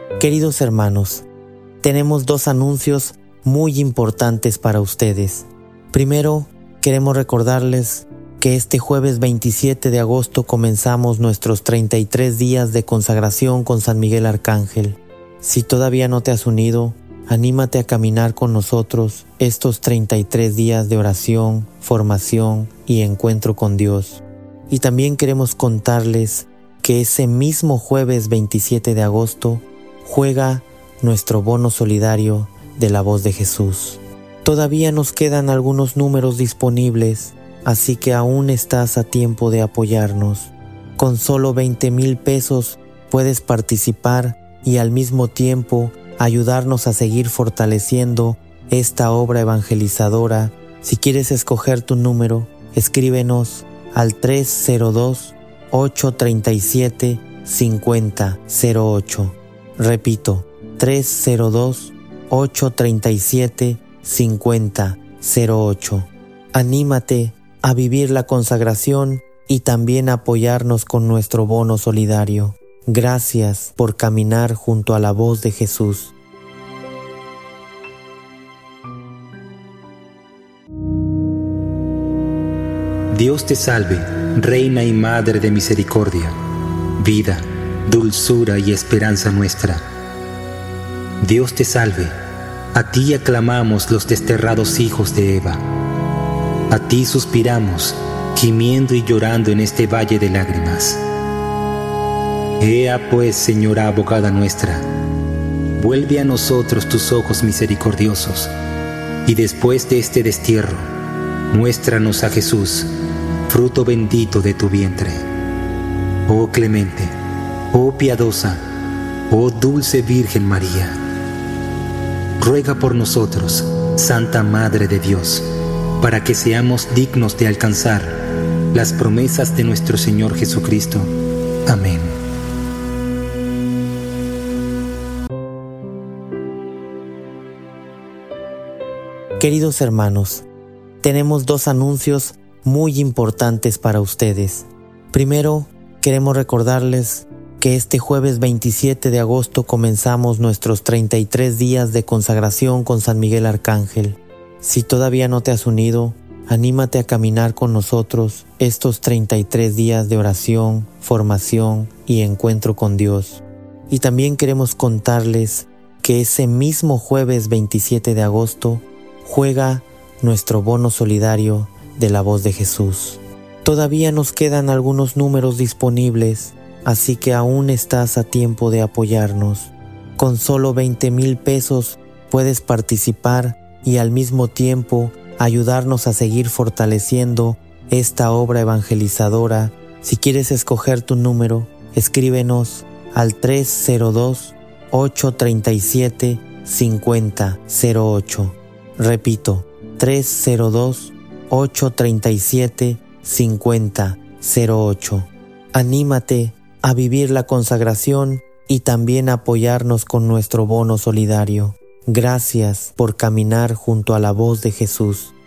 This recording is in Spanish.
Queridos hermanos, tenemos dos anuncios muy importantes para ustedes. Primero, queremos recordarles que este jueves 27 de agosto comenzamos nuestros 33 días de consagración con San Miguel Arcángel. Si todavía no te has unido, anímate a caminar con nosotros estos 33 días de oración, formación y encuentro con Dios. Y también queremos contarles que ese mismo jueves 27 de agosto juega nuestro bono solidario de la Voz de Jesús. Todavía nos quedan algunos números disponibles, así que aún estás a tiempo de apoyarnos. Con solo 20,000 pesos puedes participar y al mismo tiempo ayudarnos a seguir fortaleciendo esta obra evangelizadora. Si quieres escoger tu número, escríbenos al 302-837-5008. Repito, 302-837-5008. Anímate a vivir la consagración y también apoyarnos con nuestro bono solidario. Gracias por caminar junto a la voz de Jesús. Dios te salve, Reina y Madre de misericordia, vida, dulzura y esperanza nuestra. Dios te salve, a ti aclamamos los desterrados hijos de Eva. A ti suspiramos, gimiendo y llorando en este valle de lágrimas. Ea pues, Señora abogada nuestra, vuelve a nosotros tus ojos misericordiosos, y después de este destierro, muéstranos a Jesús, fruto bendito de tu vientre. Oh clemente, oh piadosa, oh dulce Virgen María, ruega por nosotros, Santa Madre de Dios, para que seamos dignos de alcanzar las promesas de nuestro Señor Jesucristo. Amén. Queridos hermanos, tenemos dos anuncios muy importantes para ustedes. Primero, queremos recordarles que este jueves 27 de agosto comenzamos nuestros 33 días de consagración con San Miguel Arcángel. Si todavía no te has unido, anímate a caminar con nosotros estos 33 días de oración, formación y encuentro con Dios. Y también queremos contarles que ese mismo jueves 27 de agosto juega nuestro bono solidario de la Voz de Jesús. Todavía nos quedan algunos números disponibles, así que aún estás a tiempo de apoyarnos. Con solo 20,000 pesos puedes participar y al mismo tiempo ayudarnos a seguir fortaleciendo esta obra evangelizadora. Si quieres escoger tu número, escríbenos al 302-837-5008. Repito, 302-837-5008. Anímate a vivir la consagración y también apoyarnos con nuestro bono solidario. Gracias por caminar junto a la voz de Jesús.